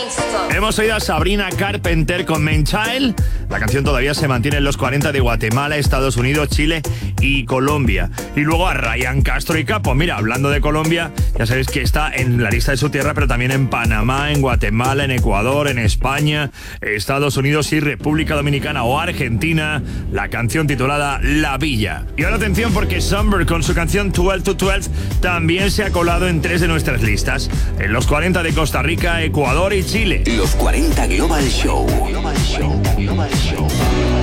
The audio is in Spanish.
Hemos oído a Sabrina Carpenter con Main Child. La canción todavía se mantiene en los 40 de Guatemala, Estados Unidos, Chile y Colombia. Y luego a Ryan Castro y Capo. Mira, hablando de Colombia, ya sabéis que está en la lista de su tierra, pero también en Panamá, en Guatemala, en Ecuador, en España, Estados Unidos y República Dominicana o Argentina. La canción titulada La Villa. Y ahora atención, porque Sunbird con su canción 12 to 12 también se ha colado en 3 de nuestras listas. En los 40 de Costa Rica, Ecuador y Chile. Los 40 Global Show.